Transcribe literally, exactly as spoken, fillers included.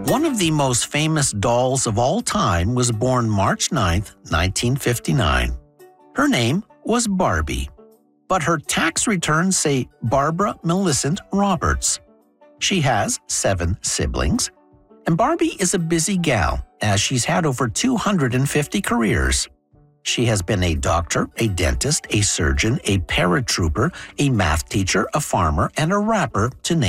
One of the most famous dolls of all time was born March ninth, nineteen fifty-nine. Her name was Barbie, but her tax returns say Barbara Millicent Roberts. She has seven siblings, and Barbie is a busy gal, as she's had over two hundred fifty careers. She has been a doctor, a dentist, a surgeon, a paratrooper, a math teacher, a farmer, and a rapper, to name